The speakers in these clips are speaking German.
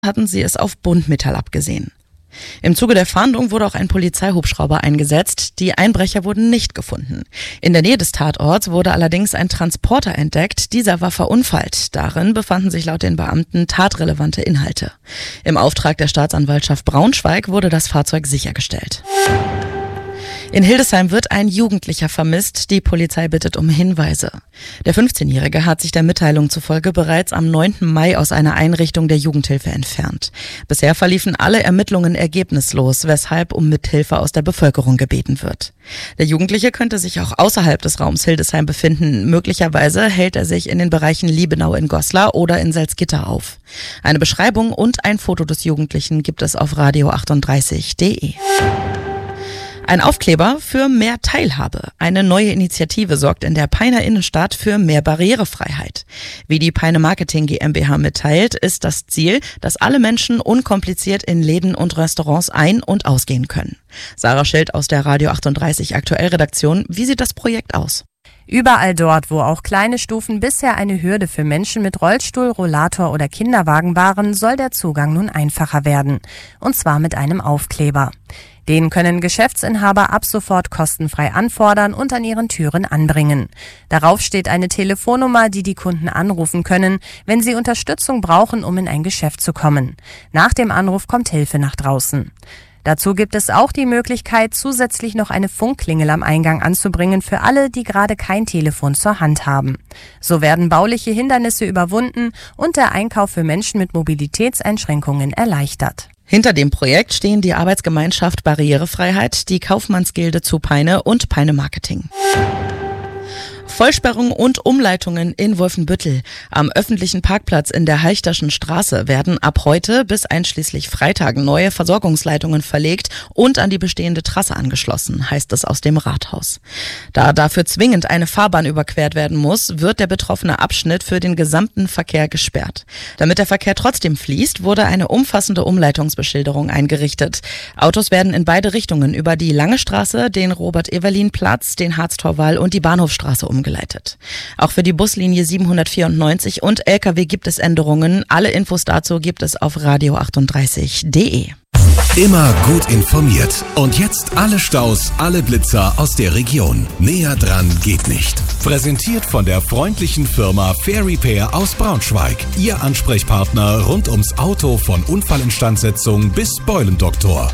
hatten sie es auf Buntmetall abgesehen. Im Zuge der Fahndung wurde auch ein Polizeihubschrauber eingesetzt. Die Einbrecher wurden nicht gefunden. In der Nähe des Tatorts wurde allerdings ein Transporter entdeckt. Dieser war verunfallt. Darin befanden sich laut den Beamten tatrelevante Inhalte. Im Auftrag der Staatsanwaltschaft Braunschweig wurde das Fahrzeug sichergestellt. In Hildesheim wird ein Jugendlicher vermisst. Die Polizei bittet um Hinweise. Der 15-Jährige hat sich der Mitteilung zufolge bereits am 9. Mai aus einer Einrichtung der Jugendhilfe entfernt. Bisher verliefen alle Ermittlungen ergebnislos, weshalb um Mithilfe aus der Bevölkerung gebeten wird. Der Jugendliche könnte sich auch außerhalb des Raums Hildesheim befinden. Möglicherweise hält er sich in den Bereichen Liebenau in Goslar oder in Salzgitter auf. Eine Beschreibung und ein Foto des Jugendlichen gibt es auf radio38.de. Ein Aufkleber für mehr Teilhabe. Eine neue Initiative sorgt in der Peiner Innenstadt für mehr Barrierefreiheit. Wie die Peine Marketing GmbH mitteilt, ist das Ziel, dass alle Menschen unkompliziert in Läden und Restaurants ein- und ausgehen können. Sarah Schild aus der Radio 38 Aktuell-Redaktion. Wie sieht das Projekt aus? Überall dort, wo auch kleine Stufen bisher eine Hürde für Menschen mit Rollstuhl, Rollator oder Kinderwagen waren, soll der Zugang nun einfacher werden. Und zwar mit einem Aufkleber. Den können Geschäftsinhaber ab sofort kostenfrei anfordern und an ihren Türen anbringen. Darauf steht eine Telefonnummer, die die Kunden anrufen können, wenn sie Unterstützung brauchen, um in ein Geschäft zu kommen. Nach dem Anruf kommt Hilfe nach draußen. Dazu gibt es auch die Möglichkeit, zusätzlich noch eine Funkklingel am Eingang anzubringen für alle, die gerade kein Telefon zur Hand haben. So werden bauliche Hindernisse überwunden und der Einkauf für Menschen mit Mobilitätseinschränkungen erleichtert. Hinter dem Projekt stehen die Arbeitsgemeinschaft Barrierefreiheit, die Kaufmannsgilde zu Peine und Peine Marketing. Vollsperrung und Umleitungen in Wolfenbüttel. Am öffentlichen Parkplatz in der Halchterschen Straße werden ab heute bis einschließlich Freitag neue Versorgungsleitungen verlegt und an die bestehende Trasse angeschlossen, heißt es aus dem Rathaus. Da dafür zwingend eine Fahrbahn überquert werden muss, wird der betroffene Abschnitt für den gesamten Verkehr gesperrt. Damit der Verkehr trotzdem fließt, wurde eine umfassende Umleitungsbeschilderung eingerichtet. Autos werden in beide Richtungen über die Lange Straße, den Robert-Ewerlin-Platz, den Harztorwall und die Bahnhofstraße umgeleitet. Auch für die Buslinie 794 und LKW gibt es Änderungen. Alle Infos dazu gibt es auf radio38.de. Immer gut informiert. Und jetzt alle Staus, alle Blitzer aus der Region. Näher dran geht nicht. Präsentiert von der freundlichen Firma Fair Repair aus Braunschweig. Ihr Ansprechpartner rund ums Auto von Unfallinstandsetzung bis Beulendoktor.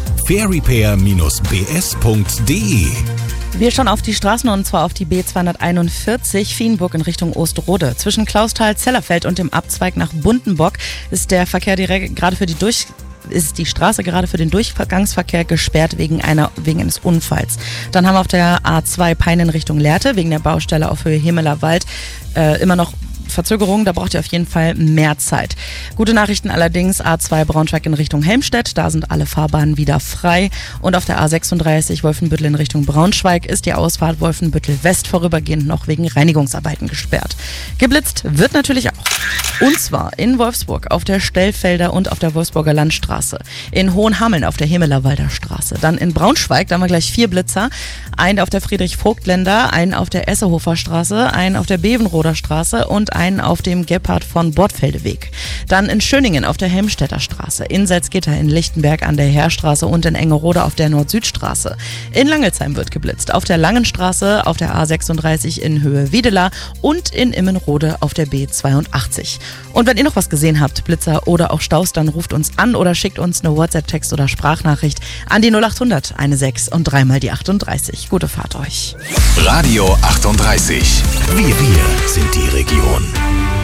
fairrepair-bs.de. Wir schauen auf die Straßen und zwar auf die B241 Vienburg in Richtung Osterode. Zwischen Clausthal-Zellerfeld und dem Abzweig nach Buntenbock ist der Verkehr ist die Straße gerade für den Durchgangsverkehr gesperrt wegen eines Unfalls. Dann haben wir auf der A2 Peine in Richtung Lehrte wegen der Baustelle auf Höhe Hemeler Wald immer noch Verzögerung, da braucht ihr auf jeden Fall mehr Zeit. Gute Nachrichten allerdings, A2 Braunschweig in Richtung Helmstedt, da sind alle Fahrbahnen wieder frei. Und auf der A36 Wolfenbüttel in Richtung Braunschweig ist die Ausfahrt Wolfenbüttel West vorübergehend noch wegen Reinigungsarbeiten gesperrt. Geblitzt wird natürlich auch. Und zwar in Wolfsburg auf der Stellfelder und auf der Wolfsburger Landstraße. In Hohenhameln auf der Hemelerwalder Straße. Dann in Braunschweig, da haben wir gleich 4 Blitzer. Einen auf der Friedrich-Vogt-Länder, einen auf der Essehofer Straße, einen auf der Bevenroder Straße und einen auf dem Gebhard von Bortfeldeweg. Dann in Schöningen auf der Helmstedter Straße, in Salzgitter, in Lichtenberg an der Heerstraße und in Engerode auf der Nord-Süd-Straße. In Langelsheim wird geblitzt, auf der Langenstraße, auf der A36 in Höhe Wiedela und in Immenrode auf der B82. Und wenn ihr noch was gesehen habt, Blitzer oder auch Staus, dann ruft uns an oder schickt uns eine WhatsApp-Text oder Sprachnachricht an die 0800 16 und 3 mal die 38. Gute Fahrt euch. Radio 38. Wir sind die Region.